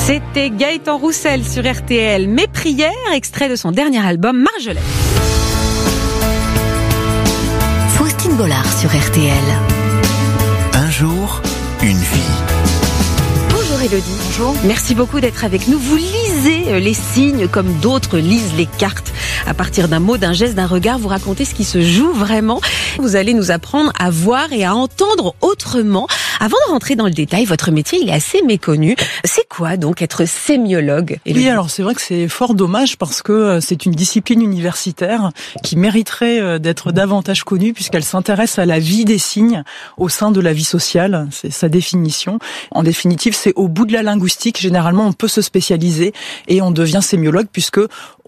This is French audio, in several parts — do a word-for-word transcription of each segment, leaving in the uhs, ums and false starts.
C'était Gaëtan Roussel sur R T L. Mes prières, extrait de son dernier album Marjolaine. Faustine Bollard sur R T L. Un jour, une vie. Bonjour Élodie. Bonjour. Merci beaucoup d'être avec nous. Vous lisez les signes comme d'autres lisent les cartes. À partir d'un mot, d'un geste, d'un regard, vous racontez ce qui se joue vraiment. Vous allez nous apprendre à voir et à entendre autrement. Avant de rentrer dans le détail, votre métier, il est assez méconnu. C'est quoi donc être sémiologue, Élodie ? Oui, alors c'est vrai que c'est fort dommage parce que c'est une discipline universitaire qui mériterait d'être davantage connue puisqu'elle s'intéresse à la vie des signes au sein de la vie sociale. C'est sa définition. En définitive, c'est au bout de la linguistique. Généralement, on peut se spécialiser et on devient sémiologue puisque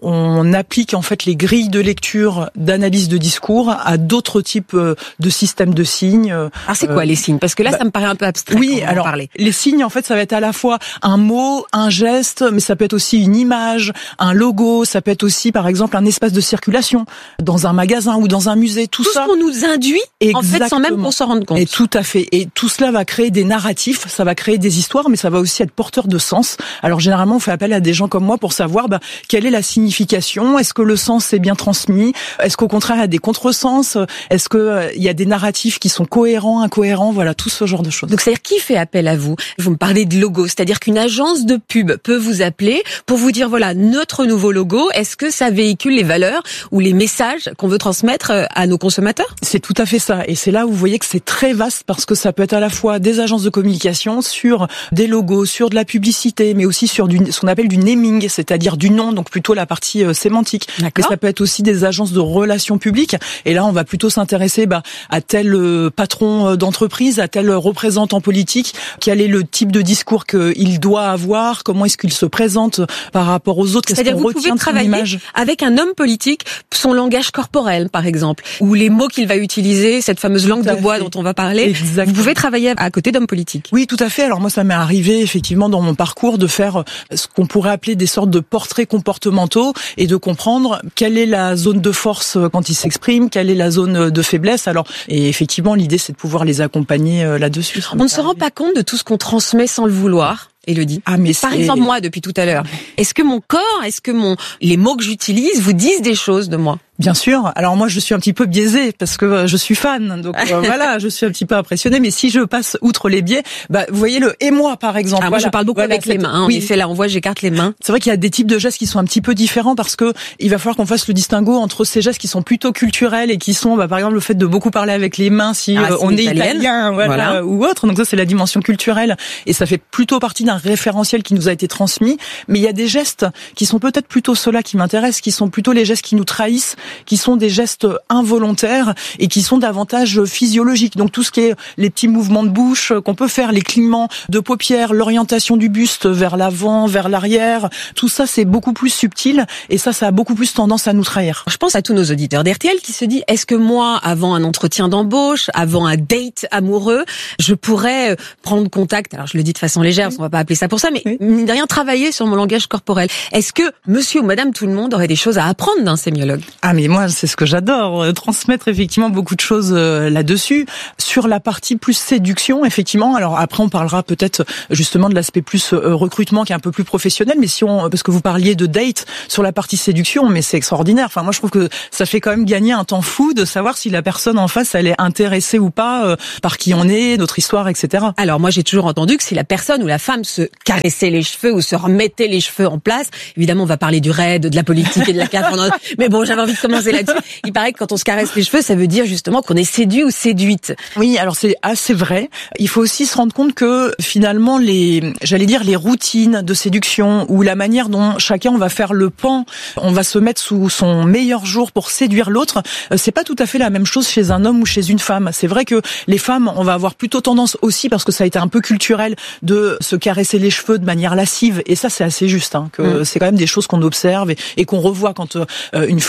on applique en fait les grilles de lecture, d'analyse de discours à d'autres types de systèmes de signes. Alors c'est quoi euh, les signes ? Parce que là, bah, ça me paraît un peu abstrait. Oui, alors parler. Les signes, en fait, ça va être à la fois un mot, un geste, mais ça peut être aussi une image, un logo. Ça peut être aussi, par exemple, un espace de circulation dans un magasin ou dans un musée. Tout, tout ça, ce qu'on nous induit, exactement. En fait, sans même qu'on s'en rende compte. Et tout à fait. Et tout cela va créer des narratifs, ça va créer des histoires, mais ça va aussi être porteur de sens. Alors généralement, on fait appel à des gens comme moi pour savoir bah, quelle est la signification. Est-ce que le sens est bien transmis ? Est-ce qu'au contraire, il y a des contresens ? Est-ce qu'il euh, y a des narratifs qui sont cohérents, incohérents ? Voilà, tout ce genre de choses. Donc, c'est-à-dire, qui fait appel à vous ? Vous me parlez de logo, c'est-à-dire qu'une agence de pub peut vous appeler pour vous dire, voilà, notre nouveau logo, est-ce que ça véhicule les valeurs ou les messages qu'on veut transmettre à nos consommateurs ? C'est tout à fait ça. Et c'est là où vous voyez que c'est très vaste parce que ça peut être à la fois des agences de communication sur des logos, sur de la publicité, mais aussi sur du, ce qu'on appelle du naming, c'est-à-dire du nom, donc plutôt la partie euh, sémantique. Mais ça peut être aussi des agences de relations publiques. Et là, on va plutôt s'intéresser bah, à tel euh, patron d'entreprise, à tel représentant politique, quel est le type de discours qu'il doit avoir, comment est-ce qu'il se présente par rapport aux autres. C'est-à-dire que vous pouvez travailler avec un homme politique, son langage corporel, par exemple, ou les mots qu'il va utiliser, cette fameuse langue de bois fait. Dont on va parler. Exactement. Vous pouvez travailler à côté d'hommes politiques. Oui, tout à fait. Alors moi, ça m'est arrivé effectivement dans mon parcours de faire ce qu'on pourrait appeler des sortes de portraits comportementaux et de comprendre quelle est la zone de force quand ils s'expriment, quelle est la zone de faiblesse. Alors, et effectivement, l'idée, c'est de pouvoir les accompagner là-dessus. On ne se rend pas compte de tout ce qu'on transmet sans le vouloir. Élodie. Ah, mais par exemple, moi, depuis tout à l'heure, est-ce que mon corps, est-ce que mon, les mots que j'utilise vous disent des choses de moi ? Bien sûr. Alors moi, je suis un petit peu biaisée parce que je suis fan. Donc euh, voilà, je suis un petit peu impressionnée. Mais si je passe outre les biais, bah vous voyez le et moi par exemple. Ah, voilà. Moi, je parle beaucoup voilà, avec les mains. Hein, oui, fait là, on voit, j'écarte les mains. C'est vrai qu'il y a des types de gestes qui sont un petit peu différents parce que il va falloir qu'on fasse le distinguo entre ces gestes qui sont plutôt culturels et qui sont, bah, par exemple, le fait de beaucoup parler avec les mains si ah, euh, on est italien, voilà, voilà. ou autre. Donc ça, c'est la dimension culturelle et ça fait plutôt partie d'un référentiel qui nous a été transmis. Mais il y a des gestes qui sont peut-être plutôt ceux-là qui m'intéressent, qui sont plutôt les gestes qui nous trahissent, qui sont des gestes involontaires et qui sont davantage physiologiques. Donc tout ce qui est les petits mouvements de bouche qu'on peut faire, les clignements de paupières, l'orientation du buste vers l'avant, vers l'arrière, tout ça c'est beaucoup plus subtil et ça, ça a beaucoup plus tendance à nous trahir. Je pense à tous nos auditeurs d'R T L qui se disent, est-ce que moi, avant un entretien d'embauche, avant un date amoureux, je pourrais prendre contact, alors je le dis de façon légère, oui. On va pas appeler ça pour ça, mais oui. Mine de rien, travailler sur mon langage corporel. Est-ce que monsieur ou madame tout le monde aurait des choses à apprendre d'un sémiologue ? Ah mais moi, c'est ce que j'adore. J'adore transmettre effectivement beaucoup de choses là-dessus. Sur la partie plus séduction, effectivement, alors après on parlera peut-être justement de l'aspect plus recrutement qui est un peu plus professionnel, mais si on, parce que vous parliez de date sur la partie séduction, mais c'est extraordinaire. Enfin moi je trouve que ça fait quand même gagner un temps fou de savoir si la personne en face elle est intéressée ou pas euh, par qui on est, notre histoire, et cetera. Alors moi j'ai toujours entendu que si la personne ou la femme se caressait les cheveux ou se remettait les cheveux en place, évidemment on va parler du raid, de la politique et de la carte, mais bon j'avais envie de commencer là-dessus. Il paraît que quand on se caresse les cheveux, ça veut dire justement qu'on est séduit ou séduite. Oui, alors c'est assez vrai. Il faut aussi se rendre compte que finalement les, j'allais dire les routines de séduction ou la manière dont chacun on va faire le pan, on va se mettre sous son meilleur jour pour séduire l'autre, c'est pas tout à fait la même chose chez un homme ou chez une femme. C'est vrai que les femmes, on va avoir plutôt tendance aussi, parce que ça a été un peu culturel, de se caresser les cheveux de manière lascive, et ça c'est assez juste, hein, que mmh. c'est quand même des choses qu'on observe et, et qu'on revoit quand euh, une femme elle est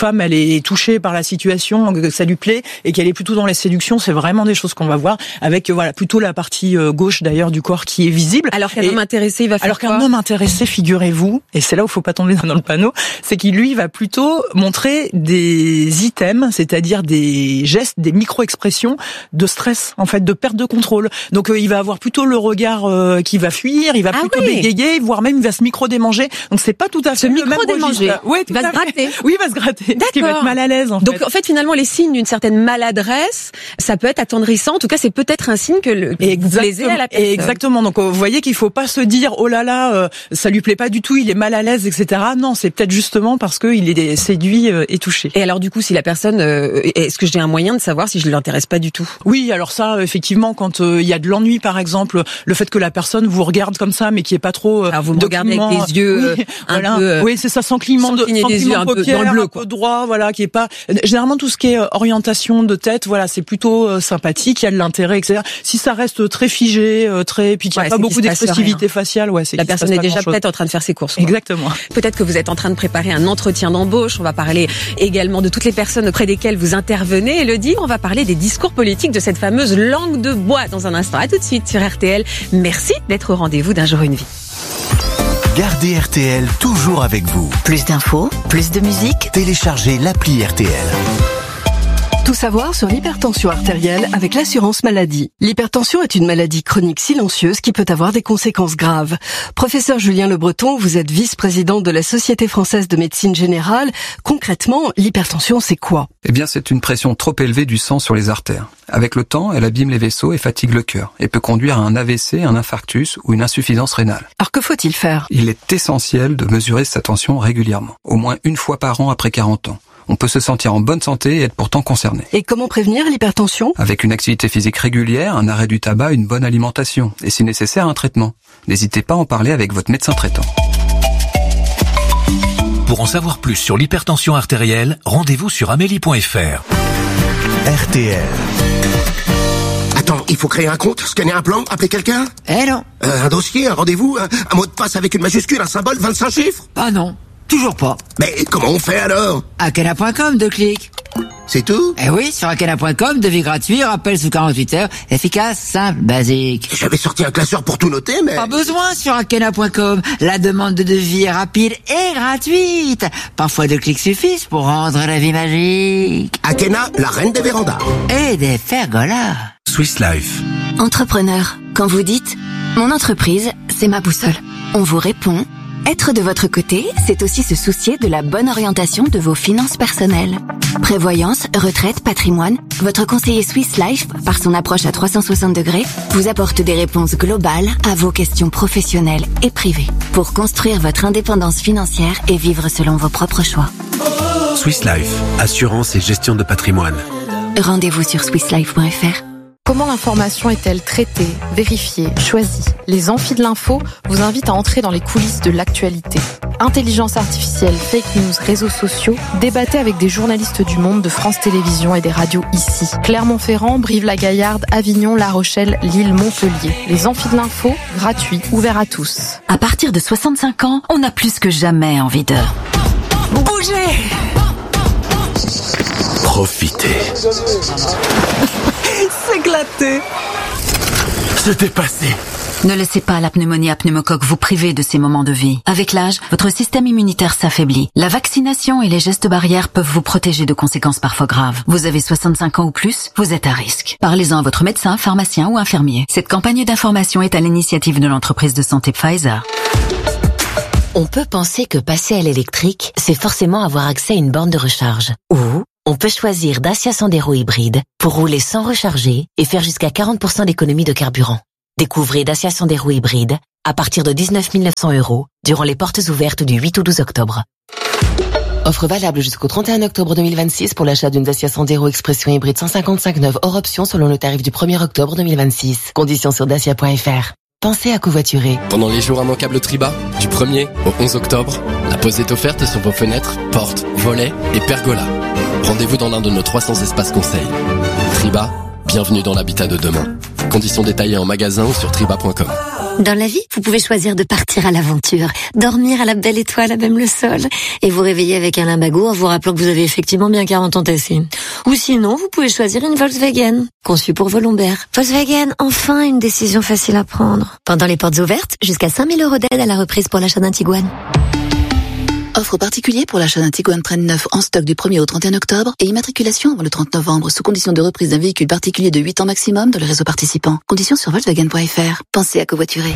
est touchée par la situation, que ça lui plaît et qu'elle est plutôt dans la séduction, c'est vraiment des choses qu'on va voir avec voilà plutôt la partie gauche d'ailleurs du corps qui est visible. Alors qu'un homme intéressé, il va faire alors quoi? qu'un homme intéressé, figurez-vous, et c'est là où il faut pas tomber dans le panneau, c'est qu'il lui va plutôt montrer des items, c'est-à-dire des gestes, des micro-expressions de stress, en fait, de perte de contrôle. Donc euh, il va avoir plutôt le regard euh, qui va fuir, il va ah plutôt oui. bégayer, voire même il va se micro-démanger. Donc c'est pas tout à fait se le même micro-démanger. Oui, il va se gratter. Oui, il va se gratter. Parce qu'il va être mal à l'aise, en Donc fait. en fait, finalement, les signes d'une certaine maladresse, ça peut être attendrissant. En tout cas, c'est peut-être un signe que le que vous plaisez à la personne. Exactement. Donc vous voyez qu'il faut pas se dire oh là là, euh, ça lui plaît pas du tout, il est mal à l'aise, et cetera. Non, c'est peut-être justement parce que il est séduit euh, et touché. Et alors du coup, si la personne, euh, est-ce que j'ai un moyen de savoir si je l'intéresse pas du tout? Oui, alors ça, effectivement, quand il euh, y a de l'ennui, par exemple, le fait que la personne vous regarde comme ça, mais qui est pas trop. Euh, alors vous me regardez avec des yeux oui, euh, un voilà. peu. Euh, oui, c'est ça, sans clignement de, sans des yeux un paupières, peu dans le bleu, quoi. Un peu droit, voilà, qui est pas. Généralement, tout ce qui est orientation de tête, voilà, c'est plutôt euh, sympathique, il y a de l'intérêt, et cetera. Si ça reste très figé, euh, très, puis qu'il n'y a ouais, pas beaucoup d'expressivité rien. faciale, ouais, c'est la personne est déjà peut-être en train de faire ses courses. Quoi. Exactement. Peut-être que vous êtes en train de préparer un entretien d'embauche. On va parler également de toutes les personnes auprès desquelles vous intervenez. Elodie, on va parler des discours politiques de cette fameuse langue de bois dans un instant. À tout de suite sur R T L. Merci d'être au rendez-vous d'Un jour une vie. Gardez R T L toujours avec vous. Plus d'infos, plus de musique. Téléchargez l'appli R T L. Tout savoir sur l'hypertension artérielle avec l'assurance maladie. L'hypertension est une maladie chronique silencieuse qui peut avoir des conséquences graves. Professeur Julien Le Breton, vous êtes vice-président de la Société française de médecine générale. Concrètement, l'hypertension, c'est quoi? Eh bien, c'est une pression trop élevée du sang sur les artères. Avec le temps, elle abîme les vaisseaux et fatigue le cœur, et peut conduire à un A V C, un infarctus ou une insuffisance rénale. Alors que faut-il faire? Il est essentiel de mesurer sa tension régulièrement, au moins une fois par an après quarante ans. On peut se sentir en bonne santé et être pourtant concerné. Et comment prévenir l'hypertension? Avec une activité physique régulière, un arrêt du tabac, une bonne alimentation. Et si nécessaire, un traitement. N'hésitez pas à en parler avec votre médecin traitant. Pour en savoir plus sur l'hypertension artérielle, rendez-vous sur amélie point f r. R T L. Attends, il faut créer un compte, scanner un plan, appeler quelqu'un? Eh non. Euh, un dossier, un rendez-vous, un, un mot de passe avec une majuscule, un symbole, vingt-cinq chiffres? Ah non. Toujours pas. Mais comment on fait alors? Akena point com, deux clics. C'est tout? Eh oui, sur Akena point com, devis gratuit, rappel sous quarante-huit heures, efficace, simple, basique. J'avais sorti un classeur pour tout noter, mais... Pas besoin sur Akena point com. La demande de devis est rapide et gratuite. Parfois deux clics suffisent pour rendre la vie magique. Akena, la reine des vérandas. Et des pergolas. Swiss Life. Entrepreneur, quand vous dites « Mon entreprise, c'est ma boussole », on vous répond « Être de votre côté, c'est aussi se soucier de la bonne orientation de vos finances personnelles. Prévoyance, retraite, patrimoine, votre conseiller Swiss Life, par son approche à trois cent soixante degrés, vous apporte des réponses globales à vos questions professionnelles et privées pour construire votre indépendance financière et vivre selon vos propres choix. Swiss Life, assurance et gestion de patrimoine. Rendez-vous sur swiss life point f r. Comment l'information est-elle traitée, vérifiée, choisie? Les amphis de l'info vous invitent à entrer dans les coulisses de l'actualité. Intelligence artificielle, fake news, réseaux sociaux, débattez avec des journalistes du Monde, de France Télévisions et des radios ici. Clermont-Ferrand, Brive-la-Gaillarde, Avignon, La Rochelle, Lille, Montpellier. Les amphis de l'info, gratuits, ouverts à tous. À partir de soixante-cinq ans, on a plus que jamais envie de bouger. Profitez. S'éclater. Se dépasser. Ne laissez pas la pneumonie à pneumocoque vous priver de ces moments de vie. Avec l'âge, votre système immunitaire s'affaiblit. La vaccination et les gestes barrières peuvent vous protéger de conséquences parfois graves. Vous avez soixante-cinq ans ou plus, vous êtes à risque. Parlez-en à votre médecin, pharmacien ou infirmier. Cette campagne d'information est à l'initiative de l'entreprise de santé Pfizer. On peut penser que passer à l'électrique, c'est forcément avoir accès à une borne de recharge. Ou on peut choisir Dacia Sandero hybride pour rouler sans recharger et faire jusqu'à quarante pour cent d'économie de carburant. Découvrez Dacia Sandero hybride à partir de dix-neuf mille neuf cents euros durant les portes ouvertes du huit au douze octobre. Offre valable jusqu'au trente et un octobre deux mille vingt-six pour l'achat d'une Dacia Sandero Expression hybride cent cinquante-cinq neuve hors option selon le tarif du premier octobre deux mille vingt-six. Conditions sur dacia point f r. Pensez à covoiturer. Pendant les jours immanquables Triba, du premier au onze octobre, la pause est offerte sur vos fenêtres, portes, volets et pergolas. Rendez-vous dans l'un de nos trois cents espaces conseils. Triba, bienvenue dans l'habitat de demain. Conditions détaillées en magasin ou sur triba point com. Dans la vie, vous pouvez choisir de partir à l'aventure, dormir à la belle étoile à même le sol, et vous réveiller avec un limbago en vous rappelant que vous avez effectivement bien quarante ans tassés. Ou sinon, vous pouvez choisir une Volkswagen, conçue pour vos lombaires. Volkswagen, enfin une décision facile à prendre. Pendant les portes ouvertes, jusqu'à cinq mille euros d'aide à la reprise pour l'achat d'un Tiguan. Offre particulière pour l'achat d'un Tiguan Trail neuf en stock du premier au trente et un octobre et immatriculation avant le trente novembre sous condition de reprise d'un véhicule particulier de huit ans maximum dans le réseau participant. Conditions sur Volkswagen point F R. Pensez à covoiturer.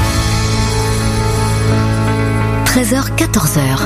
treize heures quatorze heures.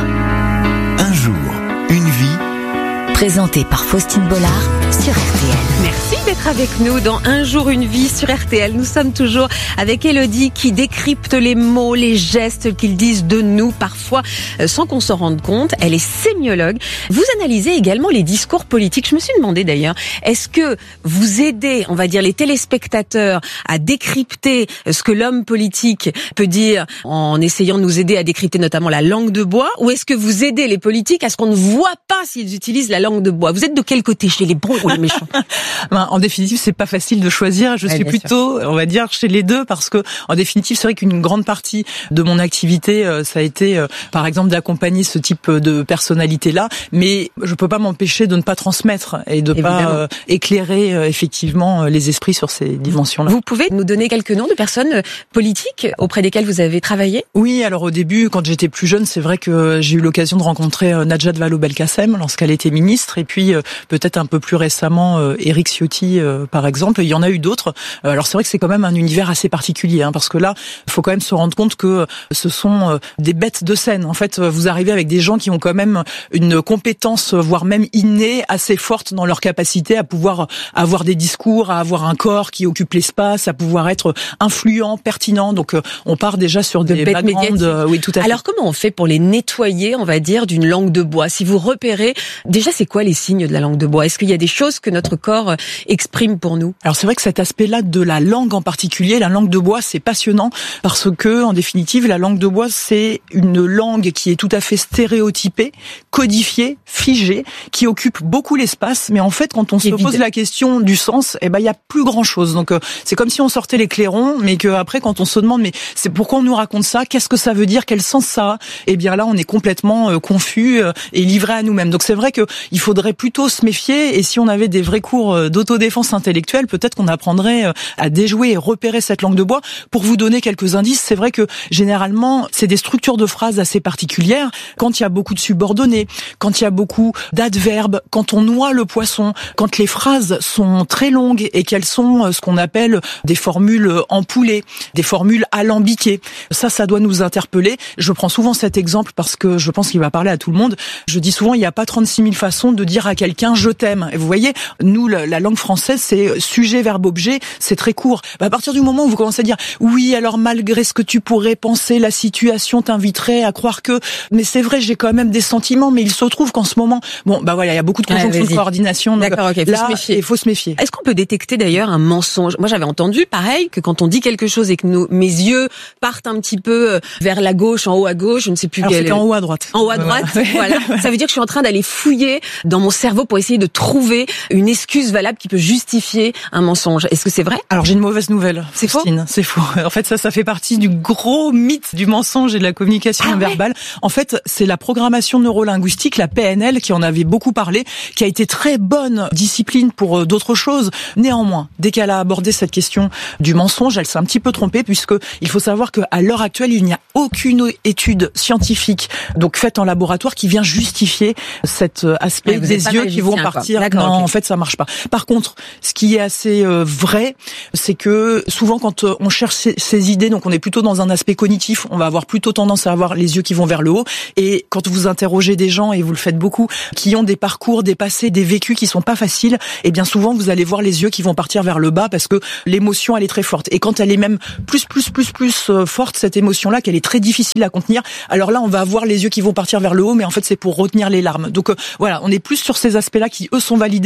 Un jour, une vie. Présenté par Faustine Bollard sur R T L. Merci d'être avec nous dans Un jour une vie sur R T L. Nous sommes toujours avec Élodie qui décrypte les mots, les gestes qu'ils disent de nous parfois sans qu'on s'en rende compte. Elle est sémiologue. Vous analysez également les discours politiques. Je me suis demandé d'ailleurs, est-ce que vous aidez, on va dire, les téléspectateurs à décrypter ce que l'homme politique peut dire en essayant de nous aider à décrypter notamment la langue de bois, ou est-ce que vous aidez les politiques à ce qu'on ne voit pas s'ils utilisent la langue de bois? Vous êtes de quel côté, chez les bons ou les méchants? Ben, en définitive, c'est pas facile de choisir. Je ouais, suis plutôt, sûr. on va dire, chez les deux, parce que, en définitive, c'est vrai qu'une grande partie de mon activité, euh, ça a été, euh, par exemple, d'accompagner ce type de personnalité-là. Mais je peux pas m'empêcher de ne pas transmettre et de Évidemment. pas euh, éclairer euh, effectivement les esprits sur ces dimensions-là. Vous pouvez nous donner quelques noms de personnes politiques auprès desquelles vous avez travaillé? Oui, alors au début, quand j'étais plus jeune, c'est vrai que j'ai eu l'occasion de rencontrer euh, Najat Vallaud-Belkacem lorsqu'elle était ministre, et puis euh, peut-être un peu plus récemment euh, Éric Ciotti, euh, par exemple. Il y en a eu d'autres. Euh, alors c'est vrai que c'est quand même un univers assez particulier, hein, parce que là, il faut quand même se rendre compte que ce sont euh, des bêtes de scène. En fait, vous arrivez avec des gens qui ont quand même une compétence, voire même innée, assez forte dans leur capacité à pouvoir avoir des discours, à avoir un corps qui occupe l'espace, à pouvoir être influent, pertinent. Donc euh, on part déjà sur des bêtes médiatiques. Euh, oui, tout à fait. Alors comment on fait pour les nettoyer, on va dire, d'une langue de bois? Si vous repérez, déjà c'est quoi les signes de la langue de bois? Est-ce qu'il y a des choses que notre corps exprime pour nous? Alors c'est vrai que cet aspect-là de la langue en particulier, la langue de bois, c'est passionnant parce que, en définitive, la langue de bois, c'est une langue qui est tout à fait stéréotypée, codifiée, figée, qui occupe beaucoup l'espace. Mais en fait, quand on se pose la question du sens, eh ben il y a plus grand-chose. Donc euh, c'est comme si on sortait les clairons, mais que après, quand on se demande, mais c'est pourquoi on nous raconte ça? Qu'est-ce que ça veut dire? Quel sens ça a? Eh bien là, on est complètement euh, confus euh, et livré à nous-mêmes. Donc c'est vrai que il faudrait plutôt se méfier. Et si on avait des vrais cours d'autodéfense intellectuelle, peut-être qu'on apprendrait à déjouer et repérer cette langue de bois. Pour vous donner quelques indices, c'est vrai que généralement, c'est des structures de phrases assez particulières. Quand il y a beaucoup de subordonnés, quand il y a beaucoup d'adverbes, quand on noie le poisson, quand les phrases sont très longues et qu'elles sont ce qu'on appelle des formules empoulées, des formules alambiquées. Ça, ça doit nous interpeller. Je prends souvent cet exemple parce que je pense qu'il va parler à tout le monde. Je dis souvent, il n'y a pas trente-six mille façons de dire à quelqu'un « je t'aime ». Et vous voyez, nous, la, la langue française, c'est sujet, verbe, objet, c'est très court. Bah, à partir du moment où vous commencez à dire « oui, alors malgré ce que tu pourrais penser, la situation t'inviterait à croire que… » Mais c'est vrai, j'ai quand même des sentiments, mais il se trouve qu'en ce moment… Bon, bah voilà, il y a beaucoup de conjonctions de coordination. D'accord, ok, il faut là, se méfier. Il faut se méfier. Est-ce qu'on peut détecter d'ailleurs un mensonge? Moi, j'avais entendu, pareil, que quand on dit quelque chose et que nos, mes yeux partent un petit peu vers la gauche, en haut à gauche, je ne sais plus alors quel… c'est en haut à droite. En haut à droite, ouais. Voilà. Ça veut dire que je suis en train d'aller fouiller dans mon cerveau pour essayer de trouver une excuse valable qui peut justifier un mensonge. Est-ce que c'est vrai? Alors j'ai une mauvaise nouvelle. C'est faux. C'est faux. En fait, ça, ça fait partie du gros mythe du mensonge et de la communication ah, verbale. Ouais. En fait, c'est la programmation neurolinguistique, la P N L, qui en avait beaucoup parlé, qui a été très bonne discipline pour d'autres choses. Néanmoins, dès qu'elle a abordé cette question du mensonge, elle s'est un petit peu trompée, puisque il faut savoir qu'à l'heure actuelle, il n'y a aucune étude scientifique, donc faite en laboratoire, qui vient justifier cet aspect ouais, des yeux qui vont partir. Non, okay. En fait, ça marche pas. Par contre, ce qui est assez euh, vrai, c'est que souvent, quand euh, on cherche ces, ces idées, donc on est plutôt dans un aspect cognitif, on va avoir plutôt tendance à avoir les yeux qui vont vers le haut. Et quand vous interrogez des gens, et vous le faites beaucoup, qui ont des parcours, des passés, des vécus qui sont pas faciles, et bien souvent, vous allez voir les yeux qui vont partir vers le bas parce que l'émotion, elle est très forte. Et quand elle est même plus, plus, plus, plus euh, forte, cette émotion-là, qu'elle est très difficile à contenir, alors là, on va avoir les yeux qui vont partir vers le haut, mais en fait, c'est pour retenir les larmes. Donc euh, voilà, on est plus sur ces aspects-là qui, eux, sont validés.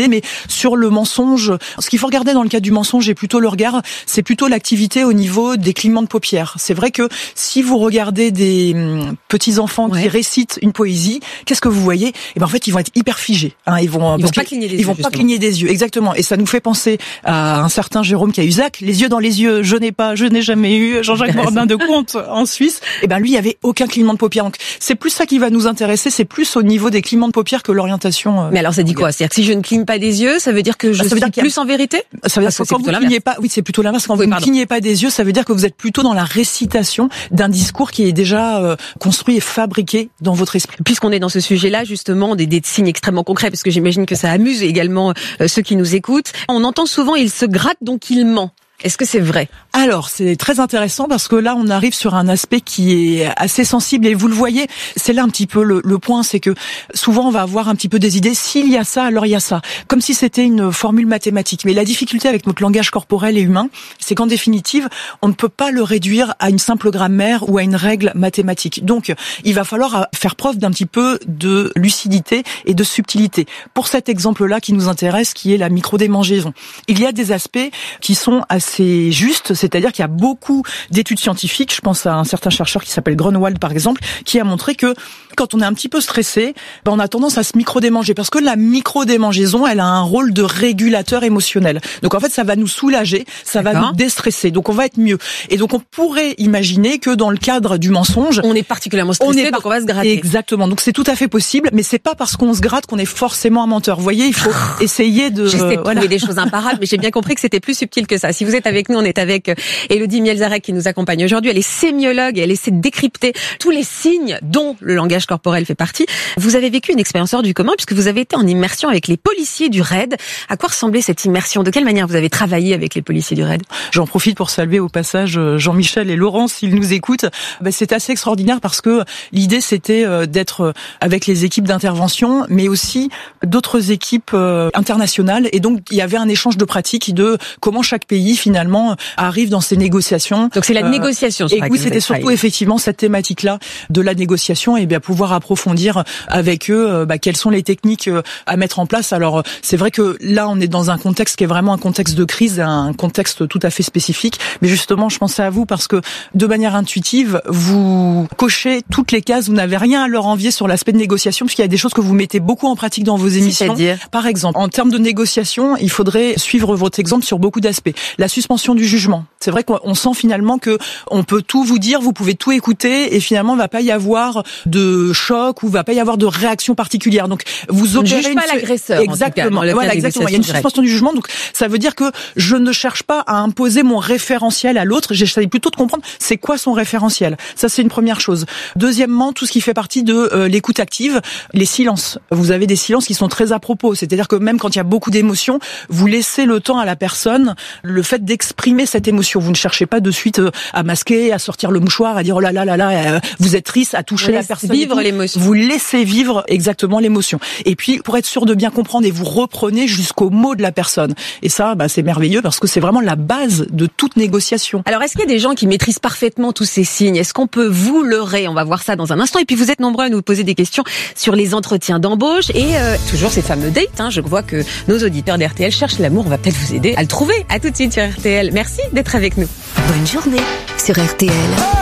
idée, mais sur le mensonge, ce qu'il faut regarder dans le cas du mensonge et plutôt le regard, c'est plutôt l'activité au niveau des clignements de paupières. C'est vrai que si vous regardez des hum, petits enfants ouais. qui récitent une poésie, qu'est-ce que vous voyez ? Eh ben en fait, ils vont être hyper figés. Hein, ils vont, ils vont pas cligner des ils yeux. Ils vont justement. pas cligner des yeux, exactement. Et ça nous fait penser à un certain Jérôme Cahuzac, les yeux dans les yeux. Je n'ai pas, je n'ai jamais eu. Jean-Jacques Bourdin de Comte en Suisse. Eh ben lui, il y avait aucun clignement de paupières. Donc c'est plus ça qui va nous intéresser. C'est plus au niveau des clignements de paupières que l'orientation. Euh, Mais alors ça dit quoi ? C'est-à-dire que si je ne cligne pas des yeux, ça veut dire que je ça suis veut dire plus en vérité ? Ça veut dire que quand vous ne clignez pas, oui, c'est plutôt l'inverse. Quand oui, vous pardon. ne clignez pas des yeux, ça veut dire que vous êtes plutôt dans la récitation d'un discours qui est déjà euh, construit et fabriqué dans votre esprit. Puisqu'on est dans ce sujet-là, justement, des, des signes extrêmement concrets, parce que j'imagine que ça amuse également euh, ceux qui nous écoutent. On entend souvent, il se gratte donc il ment. Est-ce que c'est vrai ? Alors, c'est très intéressant parce que là, on arrive sur un aspect qui est assez sensible et vous le voyez, c'est là un petit peu le, le point, c'est que souvent on va avoir un petit peu des idées, s'il y a ça, alors il y a ça, comme si c'était une formule mathématique. Mais la difficulté avec notre langage corporel et humain, c'est qu'en définitive, on ne peut pas le réduire à une simple grammaire ou à une règle mathématique. Donc, il va falloir faire preuve d'un petit peu de lucidité et de subtilité. Pour cet exemple-là qui nous intéresse, qui est la microdémangeaison, il y a des aspects qui sont assez c'est juste, c'est-à-dire qu'il y a beaucoup d'études scientifiques, je pense à un certain chercheur qui s'appelle Grunwald par exemple, qui a montré que quand on est un petit peu stressé, ben on a tendance à se micro-démanger, parce que la micro-démangeaison, elle a un rôle de régulateur émotionnel. Donc en fait, ça va nous soulager, ça D'accord. va nous déstresser, donc on va être mieux. Et donc on pourrait imaginer que dans le cadre du mensonge, on est particulièrement stressé, on est par... donc on va se gratter. Exactement, donc c'est tout à fait possible, mais c'est pas parce qu'on se gratte qu'on est forcément un menteur. Vous voyez, il faut essayer de... J'essaie de voilà. trouver des choses imparables, mais j'ai bien compris que c'était plus subtil que ça. Si vous êtes avec nous, on est avec Élodie Mielzarek qui nous accompagne aujourd'hui. Elle est sémiologue et elle essaie de décrypter tous les signes dont le langage corporel fait partie. Vous avez vécu une expérience hors du commun puisque vous avez été en immersion avec les policiers du raid. À quoi ressemblait cette immersion ? De quelle manière vous avez travaillé avec les policiers du raid ? J'en profite pour saluer au passage Jean-Michel et Laurent s'ils nous écoutent. Ben, c'était assez extraordinaire parce que l'idée c'était d'être avec les équipes d'intervention mais aussi d'autres équipes internationales et donc il y avait un échange de pratiques de comment chaque pays finalement arrive dans ces négociations. Donc c'est la euh, négociation. Et oui, c'était surtout effectivement cette thématique-là de la négociation et bien pouvoir approfondir avec eux bah, quelles sont les techniques à mettre en place. Alors c'est vrai que là on est dans un contexte qui est vraiment un contexte de crise, un contexte tout à fait spécifique. Mais justement, je pensais à vous parce que de manière intuitive, vous cochez toutes les cases. Vous n'avez rien à leur envier sur l'aspect de négociation puisqu'il y a des choses que vous mettez beaucoup en pratique dans vos émissions. C'est-à-dire ? Par exemple, en termes de négociation, il faudrait suivre votre exemple sur beaucoup d'aspects. La suspension du jugement. C'est vrai qu'on sent finalement que on peut tout vous dire, vous pouvez tout écouter et finalement il va pas y avoir de choc ou il va pas y avoir de réaction particulière. Donc vous opérez on ne juge pas une... l'agresseur. Exactement. En tout cas, voilà, exactement. Il y a une suspension du jugement. Donc ça veut dire que je ne cherche pas à imposer mon référentiel à l'autre. J'essaie plutôt de comprendre c'est quoi son référentiel. Ça c'est une première chose. Deuxièmement, tout ce qui fait partie de euh, l'écoute active, les silences. Vous avez des silences qui sont très à propos. C'est-à-dire que même quand il y a beaucoup d'émotions, vous laissez le temps à la personne, le fait d'exprimer cette émotion. Vous ne cherchez pas de suite à masquer, à sortir le mouchoir, à dire oh là là là là, vous êtes triste, à toucher la personne. Vivre l'émotion. Vous laissez vivre exactement l'émotion. Et puis pour être sûr de bien comprendre, et vous reprenez jusqu'au mot de la personne. Et ça, bah, c'est merveilleux parce que c'est vraiment la base de toute négociation. Alors est-ce qu'il y a des gens qui maîtrisent parfaitement tous ces signes ? Est-ce qu'on peut vous leurrer ? On va voir ça dans un instant. Et puis vous êtes nombreux à nous poser des questions sur les entretiens d'embauche et euh, toujours ces fameux dates. Hein. Je vois que nos auditeurs d'R T L cherchent l'amour. On va peut-être vous aider à le trouver. À tout de suite sur R T L. Merci d'être avec nous. Bonne journée sur R T L.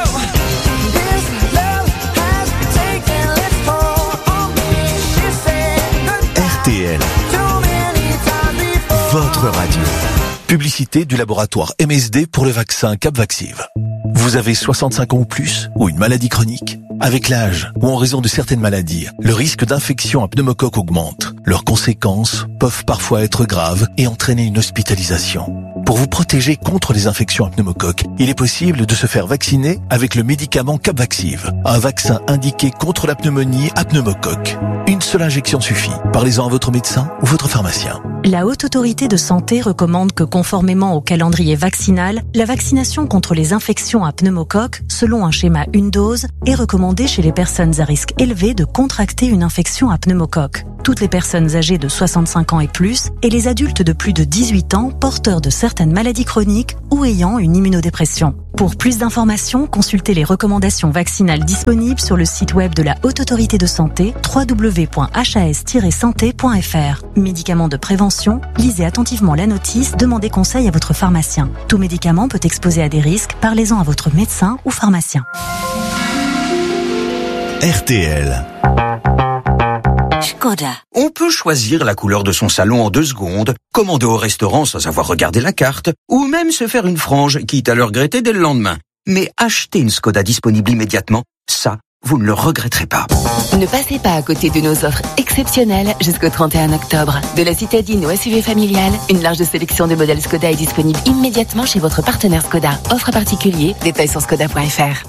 R T L, votre radio. Publicité du laboratoire M S D pour le vaccin Capvaxive. Vous avez soixante-cinq ans ou plus ou une maladie chronique ? Avec l'âge ou en raison de certaines maladies, le risque d'infection à pneumocoque augmente. Leurs conséquences peuvent parfois être graves et entraîner une hospitalisation. Pour vous protéger contre les infections à pneumocoque, il est possible de se faire vacciner avec le médicament Capvaxive, un vaccin indiqué contre la pneumonie à pneumocoque. Une seule injection suffit. Parlez-en à votre médecin ou votre pharmacien. La Haute Autorité de Santé recommande que, conformément au calendrier vaccinal, la vaccination contre les infections à pneumocoque, selon un schéma une dose, est recommandée chez les personnes à risque élevé de contracter une infection à pneumocoque. Toutes les personnes âgées de soixante-cinq ans et plus et les adultes de plus de dix-huit ans porteurs de certains certaines maladies chroniques ou ayant une immunodépression. Pour plus d'informations, consultez les recommandations vaccinales disponibles sur le site web de la Haute Autorité de Santé w w w point h a s tiret santé point f r. Médicaments de prévention, lisez attentivement la notice, demandez conseil à votre pharmacien. Tout médicament peut exposer à des risques, parlez-en à votre médecin ou pharmacien. R T L. Skoda. On peut choisir la couleur de son salon en deux secondes, commander au restaurant sans avoir regardé la carte, ou même se faire une frange, quitte à le regretter dès le lendemain. Mais acheter une Skoda disponible immédiatement, ça, vous ne le regretterez pas. Ne passez pas à côté de nos offres exceptionnelles jusqu'au trente et un octobre. De la citadine au S U V familial, une large sélection de modèles Skoda est disponible immédiatement chez votre partenaire Skoda. Offre particulier, détails sur skoda point f r.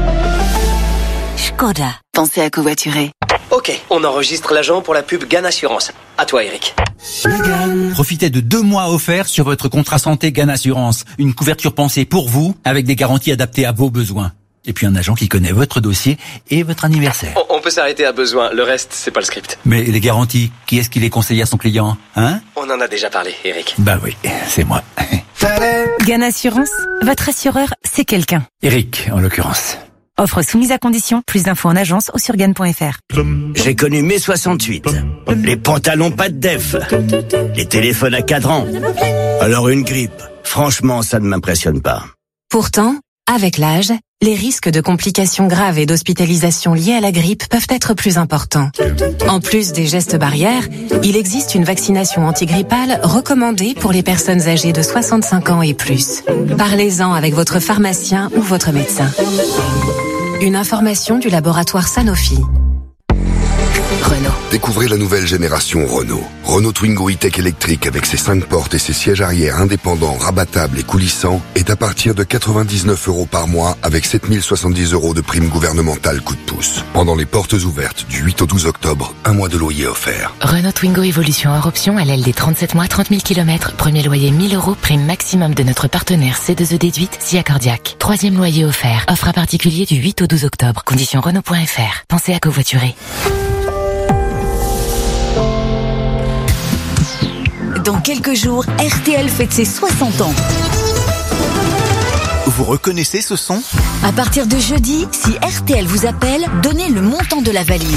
Skoda. Pensez à covoiturer. Ok, on enregistre l'agent pour la pub Gan Assurance. À toi, Eric. Profitez de deux mois offerts sur votre contrat santé Gan Assurance. Une couverture pensée pour vous, avec des garanties adaptées à vos besoins. Et puis un agent qui connaît votre dossier et votre anniversaire. On, on peut s'arrêter à besoin, le reste, c'est pas le script. Mais les garanties, qui est-ce qui les conseille à son client, hein? On en a déjà parlé, Eric. Bah oui, c'est moi. Gan Assurance, votre assureur, c'est quelqu'un. Eric, en l'occurrence. Offre soumise à condition, plus d'infos en agence ou sur gan point f r. J'ai connu mai soixante-huit. Les pantalons pas de def. Les téléphones à cadran. Alors une grippe. Franchement, ça ne m'impressionne pas. Pourtant, avec l'âge, les risques de complications graves et d'hospitalisation liées à la grippe peuvent être plus importants. En plus des gestes barrières, il existe une vaccination antigrippale recommandée pour les personnes âgées de soixante-cinq ans et plus. Parlez-en avec votre pharmacien ou votre médecin. Une information du laboratoire Sanofi. Renault. Découvrez la nouvelle génération Renault. Renault Twingo E-Tech électrique avec ses cinq portes et ses sièges arrière indépendants, rabattables et coulissants est à partir de quatre-vingt-dix-neuf euros par mois avec sept mille soixante-dix euros de prime gouvernementale coup de pouce. Pendant les portes ouvertes du huit au douze octobre, un mois de loyer offert. Renault Twingo Evolution hors option à l'aile des trente-sept mois, trente mille kilomètres. Premier loyer mille euros, prime maximum de notre partenaire C deux E déduite, si accordiaque. Troisième loyer offert. Offre à particulier du huit au douze octobre. Conditions Renault point f r. Pensez à covoiturer. Dans quelques jours, R T L fête ses soixante ans. Vous reconnaissez ce son? À partir de jeudi, si R T L vous appelle, donnez le montant de la valise.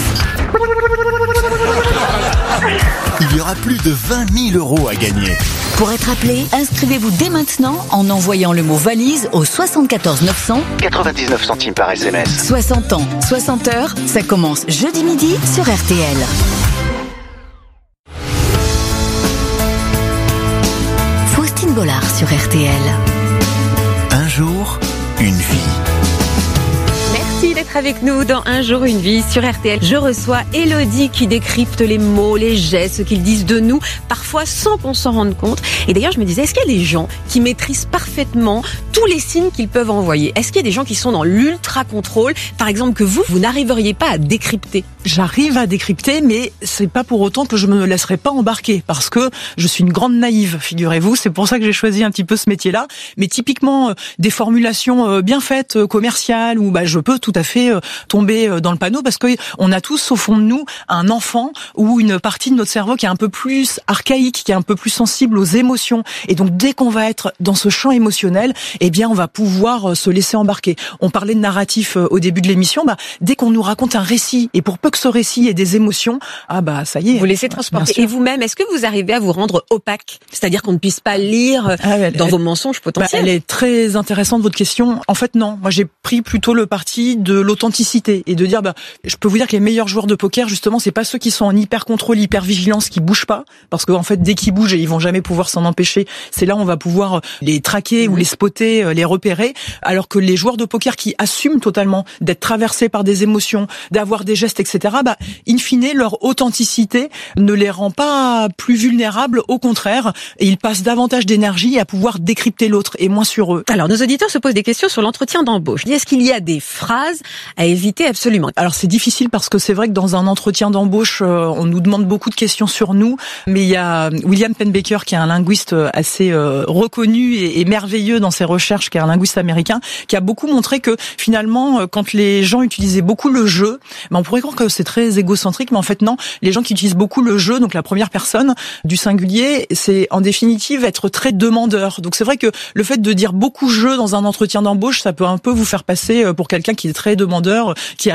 Il y aura plus de vingt mille euros à gagner. Pour être appelé, inscrivez-vous dès maintenant en envoyant le mot valise au soixante-quatorze neuf cents. quatre-vingt-dix-neuf centimes par S M S. soixante ans, soixante heures, ça commence jeudi midi sur R T L. Faustine Bollard sur R T L. Un jour, une vie. Merci d'être avec nous dans Un jour, une vie sur R T L. Je reçois Élodie qui décrypte les mots, les gestes, ce qu'ils disent de nous, parfois sans qu'on s'en rende compte. Et d'ailleurs, je me disais, est-ce qu'il y a des gens qui maîtrisent parfaitement tous les signes qu'ils peuvent envoyer? Est-ce qu'il y a des gens qui sont dans l'ultra-contrôle, par exemple, que vous, vous n'arriveriez pas à décrypter? J'arrive à décrypter, mais c'est pas pour autant que je me laisserai pas embarquer, parce que je suis une grande naïve, figurez-vous. C'est pour ça que j'ai choisi un petit peu ce métier-là. Mais typiquement, euh, des formulations euh, bien faites, euh, commerciales, où bah, je peux tout à fait euh, tomber euh, dans le panneau, parce que on a tous au fond de nous un enfant ou une partie de notre cerveau qui est un peu plus archaïque, qui est un peu plus sensible aux émotions. Et donc, dès qu'on va être dans ce champ émotionnel, eh bien, on va pouvoir euh, se laisser embarquer. On parlait de narratif euh, au début de l'émission. Bah, dès qu'on nous raconte un récit, et pour peu que ce récit ait des émotions, ah bah ça y est. Vous laissez transporter. Et vous-même, est-ce que vous arrivez à vous rendre opaque? C'est-à-dire qu'on ne puisse pas lire ah, elle, dans elle, vos mensonges potentiels? Bah, elle est très intéressante, votre question. En fait, non. Moi, j'ai pris plutôt le parti de l'authenticité et de dire, bah, je peux vous dire que les meilleurs joueurs de poker, justement, c'est pas ceux qui sont en hyper contrôle, hyper vigilance, qui bougent pas, parce qu'en fait, dès qu'ils bougent, et ils vont jamais pouvoir s'en empêcher, c'est là où on va pouvoir les traquer mmh. ou les spotter, les repérer, alors que les joueurs de poker qui assument totalement d'être traversés par des émotions, d'avoir des gestes, et cetera, bah, in fine, leur authenticité ne les rend pas plus vulnérables, au contraire, et ils passent davantage d'énergie à pouvoir décrypter l'autre et moins sur eux. Alors, nos auditeurs se posent des questions sur l'entretien d'embauche. Est-ce qu'il y a des phrases à éviter absolument. Alors c'est difficile parce que c'est vrai que dans un entretien d'embauche, euh, on nous demande beaucoup de questions sur nous, mais il y a William Pennebaker qui est un linguiste assez euh, reconnu et, et merveilleux dans ses recherches, qui est un linguiste américain, qui a beaucoup montré que finalement, quand les gens utilisaient beaucoup le jeu, ben on pourrait croire que c'est très égocentrique, mais en fait non, les gens qui utilisent beaucoup le jeu, donc la première personne du singulier, c'est en définitive être très demandeur. Donc c'est vrai que le fait de dire beaucoup je dans un entretien d'embauche, ça peut un peu vous faire passer pour quelqu'un qui est très demandeur, qui a